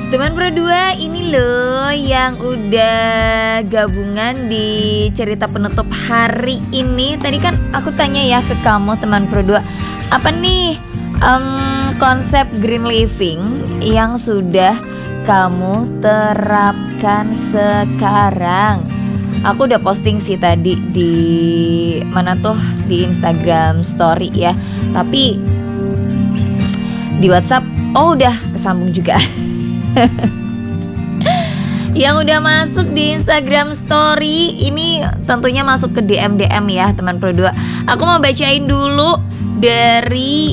Teman Pro 2, ini loh yang udah gabungan di cerita penutup hari ini. Tadi kan aku tanya ya ke kamu teman Pro 2, apa nih konsep green living yang sudah kamu terapkan sekarang? Aku udah posting sih tadi di mana tuh, di Instagram story ya. Tapi di WhatsApp udah kesambung juga. Yang udah masuk di Instagram story ini tentunya masuk ke DM ya teman Pro 2. Aku mau bacain dulu dari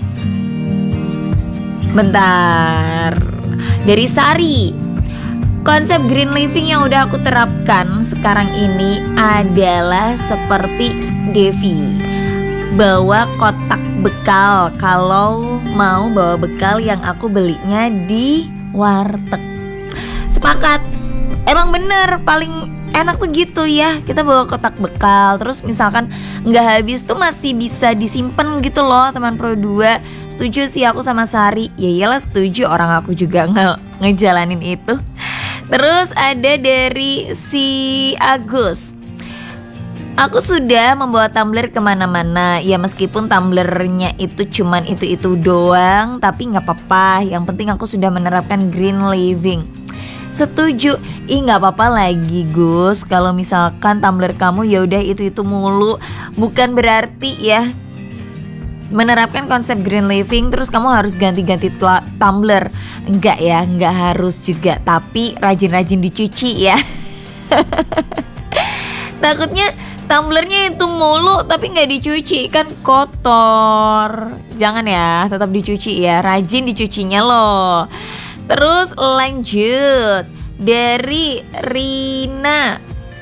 dari Sari. Konsep green living yang udah aku terapkan sekarang ini adalah seperti Devi, bawa kotak bekal kalau mau bawa bekal yang aku belinya di warteg. Sepakat, emang bener paling enak tuh gitu ya, kita bawa kotak bekal. Terus misalkan nggak habis tuh masih bisa disimpan gitu loh teman Pro 2. Setuju sih aku sama Sari. Ya iyalah setuju, orang aku juga ngejalanin itu. Terus ada dari si Agus, aku sudah membawa tumbler kemana-mana. Ya meskipun tumblernya itu cuman itu doang, tapi gak apa-apa. Yang penting aku sudah menerapkan green living. Setuju. Gak apa-apa lagi Gus, kalau misalkan tumbler kamu ya udah itu mulu. Bukan berarti ya menerapkan konsep green living terus kamu harus ganti-ganti tumbler. Enggak ya, enggak harus juga. Tapi rajin-rajin dicuci ya. Takutnya tumblernya itu mulu tapi nggak dicuci, kan kotor. Jangan ya, tetap dicuci ya, rajin dicucinya loh. Terus lanjut dari Rina,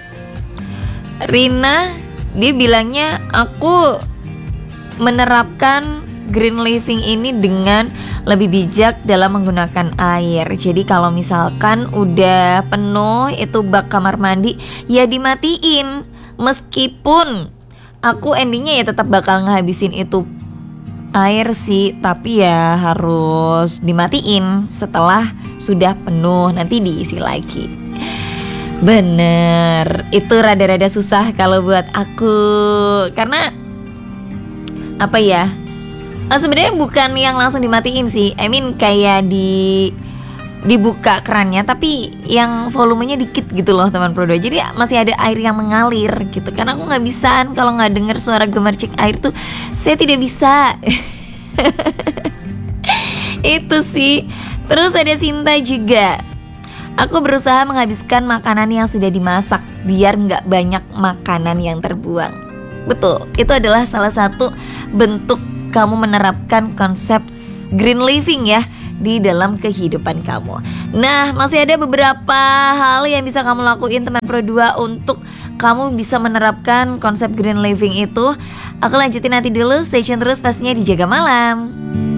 dia bilangnya aku menerapkan green living ini dengan lebih bijak dalam menggunakan air. Jadi kalau misalkan udah penuh itu bak kamar mandi, ya dimatiin. Meskipun aku endingnya ya tetap bakal ngehabisin itu air sih, tapi ya harus dimatiin setelah sudah penuh, nanti diisi lagi. Bener, itu rada-rada susah kalau buat aku. Karena apa ya, sebenarnya bukan yang langsung dimatiin sih. I mean kayak dibuka kerannya tapi yang volumenya dikit gitu loh teman Pro 2. Jadi masih ada air yang mengalir gitu. Karena aku gak bisaan kalau gak denger suara gemercik air tuh, saya tidak bisa. Itu sih. Terus ada Sinta juga, aku berusaha menghabiskan makanan yang sudah dimasak biar gak banyak makanan yang terbuang. Betul, itu adalah salah satu bentuk kamu menerapkan konsep green living ya di dalam kehidupan kamu. Nah, masih ada beberapa hal yang bisa kamu lakuin teman Pro 2 untuk kamu bisa menerapkan konsep green living itu. Aku lanjutin nanti dulu, stay tune terus pastinya di Jaga Malam.